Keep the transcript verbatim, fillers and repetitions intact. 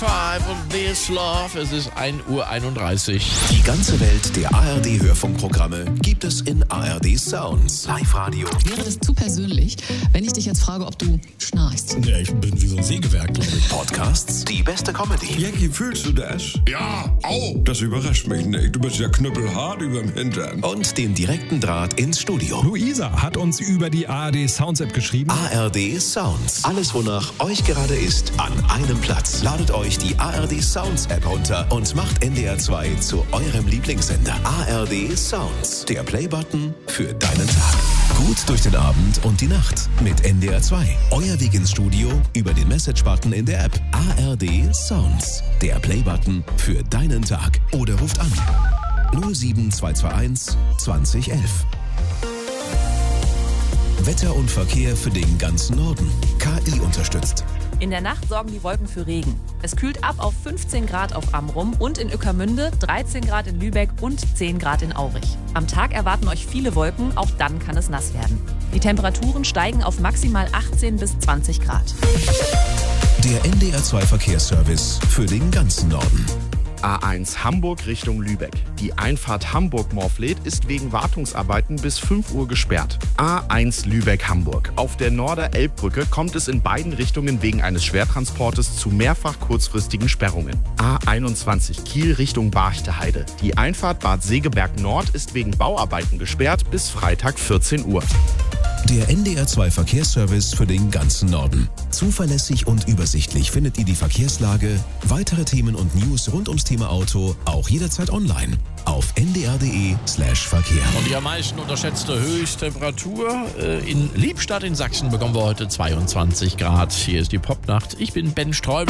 Five und This Love. Es ist ein Uhr einunddreißig. Die ganze Welt der A R D-Hörfunkprogramme gibt es in A R D Sounds. Live-Radio. Wäre das zu persönlich, wenn ich dich jetzt frage, ob du schnarchst? Ja, ich bin wie so ein Sägewerk, glaube ich. Podcasts, die beste Comedy. Jackie, fühlst du das? Ja, au. Das überrascht mich nicht. Du bist ja knüppelhart überm Hintern. Und den direkten Draht ins Studio. Luisa hat uns über die A R D Sounds App geschrieben. A R D Sounds. Alles, wonach euch gerade ist, an einem Platz. Ladet euch die A R D Sounds App runter und macht N D R zwei zu eurem Lieblingssender. A R D Sounds. Der Playbutton für deinen Tag. Gut durch den Abend und die Nacht mit N D R zwei. Euer Weg ins Studio über den Message-Button in der App. A R D Sounds. Der Playbutton für deinen Tag. Oder ruft an null sieben zwei zwei eins zwanzig elf. Wetter und Verkehr für den ganzen Norden. K I unterstützt. In der Nacht sorgen die Wolken für Regen. Es kühlt ab auf fünfzehn Grad auf Amrum und in Ueckermünde, dreizehn Grad in Lübeck und zehn Grad in Aurich. Am Tag erwarten euch viele Wolken, auch dann kann es nass werden. Die Temperaturen steigen auf maximal achtzehn bis zwanzig Grad. Der N D R zwei Verkehrsservice für den ganzen Norden. A eins Hamburg Richtung Lübeck. Die Einfahrt Hamburg-Morfleet ist wegen Wartungsarbeiten bis fünf Uhr gesperrt. A eins Lübeck-Hamburg. Auf der Norder-Elbbrücke kommt es in beiden Richtungen wegen eines Schwertransportes zu mehrfach kurzfristigen Sperrungen. A einundzwanzig Kiel Richtung Barchteheide. Die Einfahrt Bad Segeberg Nord ist wegen Bauarbeiten gesperrt bis Freitag vierzehn Uhr. Der N D R zwei Verkehrsservice für den ganzen Norden. Zuverlässig und übersichtlich findet ihr die Verkehrslage, weitere Themen und News rund ums Thema Auto auch jederzeit online auf n d r punkt d e slash verkehr. Und die am meisten unterschätzte Höchsttemperatur äh, in Liebstadt in Sachsen bekommen wir heute zweiundzwanzig Grad. Hier ist die Popnacht. Ich bin Ben Streubel.